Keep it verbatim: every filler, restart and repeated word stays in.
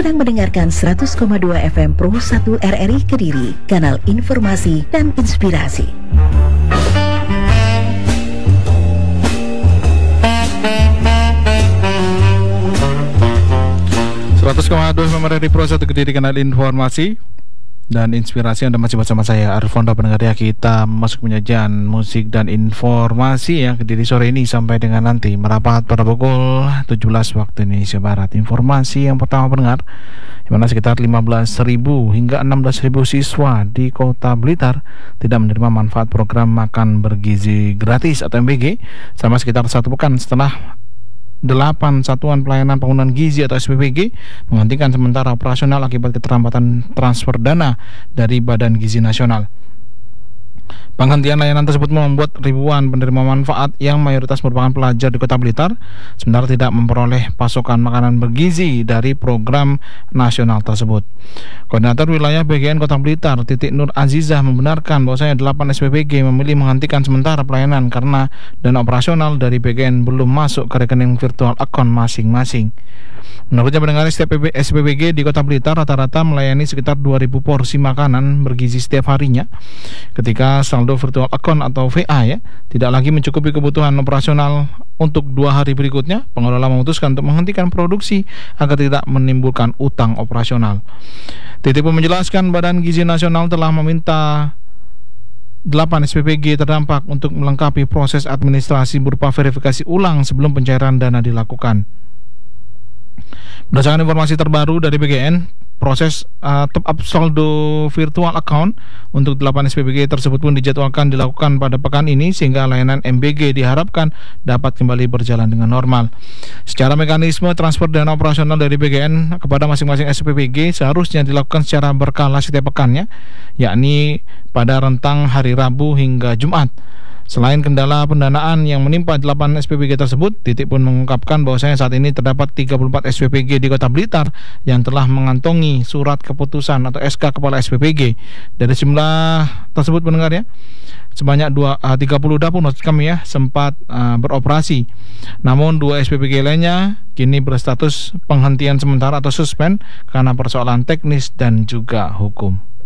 sedang mendengarkan seratus koma dua F M Pro satu R R I Kediri, kanal informasi dan inspirasi. seratus koma dua F M R R I Pro satu Kediri, kanal informasi dan inspirasi. Anda masih bersama saya Arfonda, pendengar ya. Kita masuk penyajian musik dan informasi ya Kediri sore ini sampai dengan nanti merapat pada pukul tujuh belas waktu Indonesia Barat. Informasi yang pertama pendengar, di mana sekitar lima belas ribu hingga enam belas ribu siswa di Kota Blitar tidak menerima manfaat program makan bergizi gratis atau M B G selama sekitar satu pekan setelah delapan satuan pelayanan penggunaan gizi atau S P P G menghentikan sementara operasional akibat keterlambatan transfer dana dari Badan Gizi Nasional. Penghentian layanan tersebut membuat ribuan penerima manfaat yang mayoritas merupakan pelajar di Kota Blitar sementara tidak memperoleh pasokan makanan bergizi dari program nasional tersebut. Koordinator Wilayah B G N Kota Blitar, Titik Nur Azizah, membenarkan bahwasanya delapan S P P G memilih menghentikan sementara pelayanan karena dana operasional dari B G N belum masuk ke rekening virtual account masing-masing. Menurutnya pendengar, setiap S P P G di Kota Blitar rata-rata melayani sekitar dua ribu porsi makanan bergizi setiap harinya. Ketika saldo virtual account atau V A ya tidak lagi mencukupi kebutuhan operasional untuk dua hari berikutnya, pengelola memutuskan untuk menghentikan produksi agar tidak menimbulkan utang operasional. Titik pun menjelaskan Badan Gizi Nasional telah meminta delapan S P P G terdampak untuk melengkapi proses administrasi berupa verifikasi ulang sebelum pencairan dana dilakukan. Berdasarkan informasi terbaru dari B G N, proses uh, top up saldo virtual account untuk delapan S P P G tersebut pun dijadwalkan dilakukan pada pekan ini sehingga layanan M B G diharapkan dapat kembali berjalan dengan normal. Secara mekanisme transfer dana operasional dari B G N kepada masing-masing S P P G seharusnya dilakukan secara berkala setiap pekannya, yakni pada rentang hari Rabu hingga Jumat. Selain kendala pendanaan yang menimpa delapan S P P G tersebut, Titik pun mengungkapkan bahwasanya saat ini terdapat tiga puluh empat S P P G di Kota Blitar yang telah mengantongi surat keputusan atau S K Kepala S P P G. Dari jumlah tersebut pendengar ya, sebanyak dua, uh, tiga puluh dapur maksud kami ya sempat uh, beroperasi. Namun dua S P P G lainnya kini berstatus penghentian sementara atau suspend karena persoalan teknis dan juga hukum.